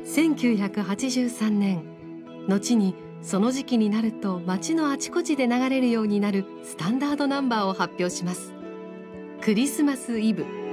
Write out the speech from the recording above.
1983年、後にその時期になると街のあちこちで流れるようになるスタンダードナンバーを発表します。クリスマスイブ。